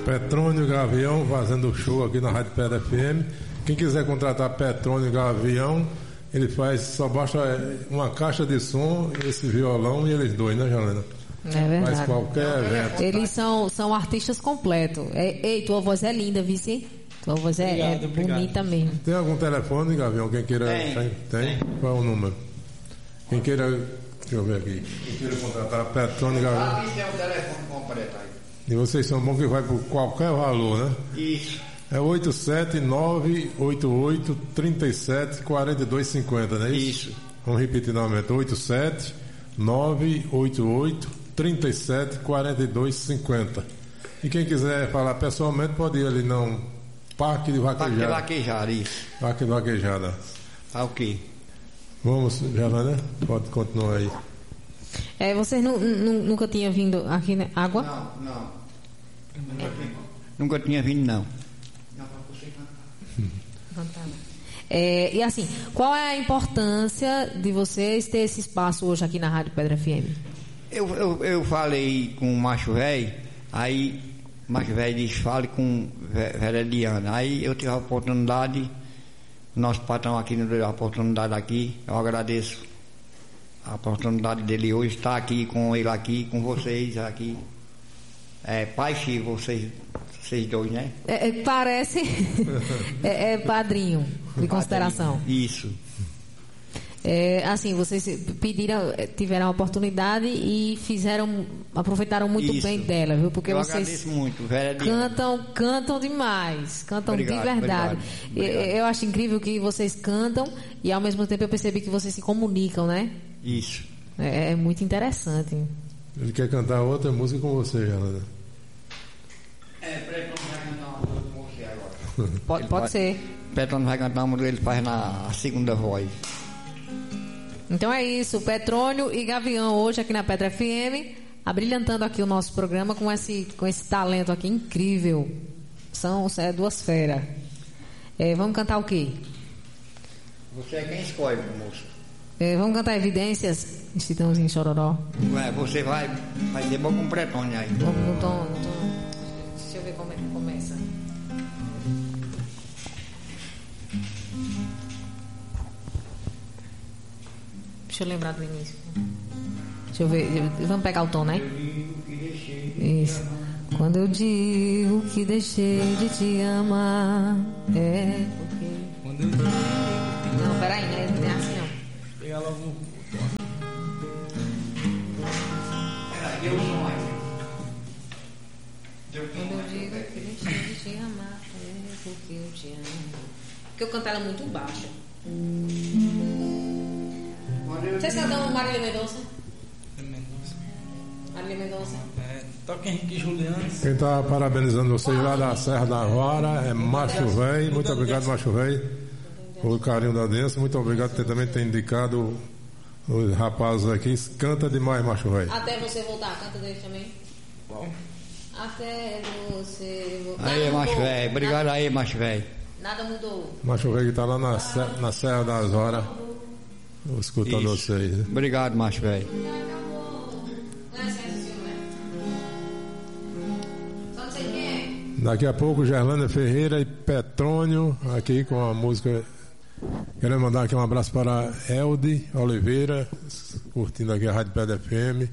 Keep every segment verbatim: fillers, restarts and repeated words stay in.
Petrônio Gavião fazendo show aqui na Rádio Pedra F M. Quem quiser contratar Petrônio Gavião, ele faz, só baixa uma caixa de som, esse violão e eles dois, né, Jalena? É verdade. Faz qualquer evento. Eles são, são artistas completos. É, ei, tua voz é linda, vice. Tua voz é, obrigado, é bonita obrigado. mesmo. Tem algum telefone, Gavião? Quem queira. Tem. Tem? Tem? Qual é o número? Quem queira. Deixa eu ver aqui. Quem queira contratar Petrônio Gavião. Aqui tem o telefone completo aí. E vocês são bons que vai por qualquer valor, né? Isso. É oito sete nove oito oito três sete quatro dois cinco zero, não é isso? Isso. Vamos repetir novamente. oito sete nove oito oito três sete quatro dois cinco zero. E quem quiser falar pessoalmente pode ir ali no Parque de Vaquejada. Parque de Vaquejada, isso. Parque de Vaquejada. Tá ok. Vamos, Jalana? Pode continuar aí. É, vocês nu, nu, nunca tinham vindo aqui, né? Água? Não, não. Nunca, tinha, nunca tinha vindo, não. É, e assim, qual é a importância de vocês ter esse espaço hoje aqui na Rádio Pedra F M? Eu, eu, eu falei com o Macho Velho, aí o Macho Velho disse, fale com Verediana. Aí eu tive a oportunidade, nosso patrão aqui nos deu a oportunidade aqui, eu agradeço a oportunidade dele hoje estar aqui com ele aqui, com vocês aqui. É, pai Chico, vocês, vocês dois, né? É, é, parece é, é padrinho de consideração. Isso. É, assim, vocês pediram, tiveram a oportunidade e fizeram, aproveitaram muito Isso. bem dela, viu? Porque eu vocês agradeço muito, velho. cantam, cantam demais, cantam Obrigado, de verdade. obrigado, obrigado. Eu, eu acho incrível que vocês cantam e ao mesmo tempo eu percebi que vocês se comunicam, né? Isso. É, é muito interessante. Ele quer cantar outra música com você, Jalana. É, Pretão vai cantar uma música com você agora. Pode, pode ser. Pretão vai cantar uma música, ele faz na segunda voz. Então é isso, Petrônio e Gavião hoje aqui na Pedra F M, abrilhantando aqui o nosso programa com esse, com esse talento aqui incrível. São é, duas feras. É, vamos cantar o quê? Você é quem escolhe, moço. É, vamos cantar Evidências, Estitãozinho Chororó. Ué, você vai, vai ser bom com o Pretônio aí. Vamos no tom, no tom. Deixa eu ver como é que começa. Deixa eu lembrar do início. Deixa eu ver. Vamos pegar o tom, né? Isso. Quando eu digo que deixei de te amar, é porque. Quando eu digo. Não, peraí, não é, não é assim não. Pegar logo o tom. Peraí, eu som aí. Quando eu digo que deixei de te amar, é porque eu te amo. Porque eu canto ela muito baixa. Vocês cantam Marília Mendonça? Mendonça. Marília Mendonça. É, toca Henrique Juliano. Quem está parabenizando vocês lá da Serra da Vara é Macho Velho. Muito obrigado, Macho Velho, pelo carinho da audiência. Muito obrigado por ter também ter indicado os rapazes aqui. Canta demais, Macho Velho. Até você voltar, canta dele também. Qual? Até você voltar. Aí, Nada macho mudou. velho. Obrigado aí, macho velho. Nada mudou. Macho Velho que está lá na, se- na Serra das Varas, escutando Isso. vocês. né? Obrigado, macho velho. Não é certo, senhor, né? Só não sei quem é. Daqui a pouco, Gerlânia Ferreira e Petrônio, aqui com a música. Quero mandar aqui um abraço para Elde Oliveira, curtindo aqui a Rádio Pedra F M.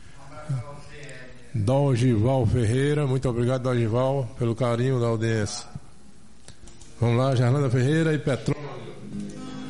Dorival Ferreira, muito obrigado, Dorival, pelo carinho da audiência. Vamos lá, Gerlânia Ferreira e Petrônio.